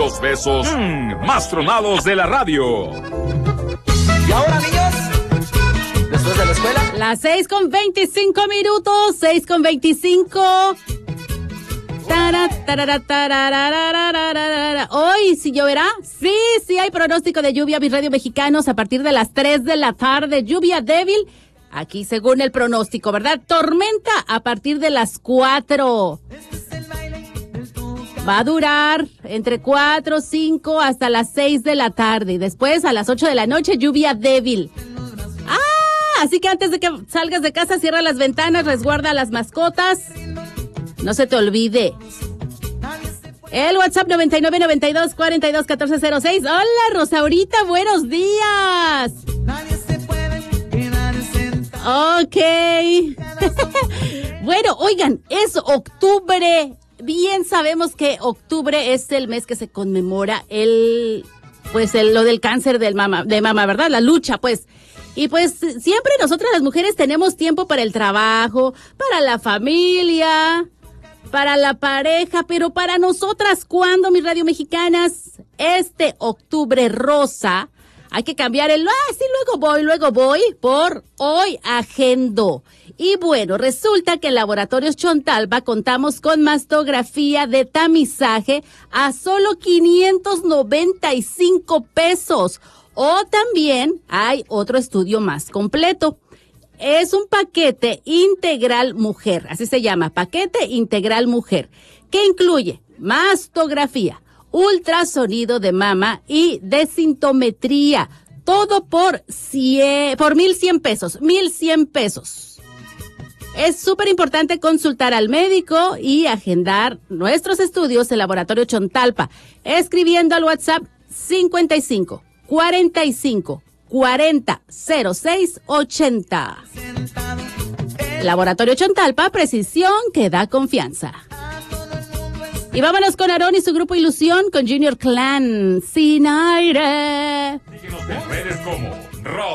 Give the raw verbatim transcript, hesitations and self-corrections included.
los besos mmm, más tronados de la radio. ¿Y ahora, niños? ¿Después de la escuela? Las seis con veinticinco minutos, seis con veinticinco. Tara, tarara, tarara, hoy sí lloverá. Sí, sí hay pronóstico de lluvia, mis radio mexicanos, a partir de las tres de la tarde. Lluvia débil, aquí según el pronóstico, ¿verdad? Tormenta a partir de las cuatro. Va a durar entre cuatro, cinco hasta las seis de la tarde. Y después a las ocho de la noche, lluvia débil. ¡Ah! Así que antes de que salgas de casa, cierra las ventanas, resguarda a las mascotas. No se te olvide. El WhatsApp noventa y nueve, noventa y dos, cuarenta y dos, catorce cero seis. Hola, Rosaurita, buenos días. Ok. Bueno, oigan, es octubre. Bien sabemos que octubre es el mes que se conmemora el, pues el, lo del cáncer del mama, de mama, ¿verdad? La lucha, pues. Y pues siempre nosotras las mujeres tenemos tiempo para el trabajo, para la familia, para la pareja, pero para nosotras, ¿cuándo, mis radio mexicanas? Este octubre rosa, hay que cambiar el, ah, sí, luego voy, luego voy, por hoy agendo. Y bueno, resulta que en Laboratorios Chontalpa contamos con mastografía de tamizaje a solo quinientos noventa y cinco pesos. O también hay otro estudio más completo. Es un paquete integral mujer, así se llama, paquete integral mujer, que incluye mastografía, ultrasonido de mama y desintometría. Todo por cien, por mil cien pesos, mil cien pesos. Es súper importante consultar al médico y agendar nuestros estudios en Laboratorio Chontalpa, escribiendo al WhatsApp cincuenta y cinco, cuarenta y cinco, cuarenta, cero seis, ochenta. Laboratorio Chontalpa, precisión que da confianza. Y vámonos con Aarón y su grupo Ilusión con Junior Clan, Sin Aire. Síguenos en redes como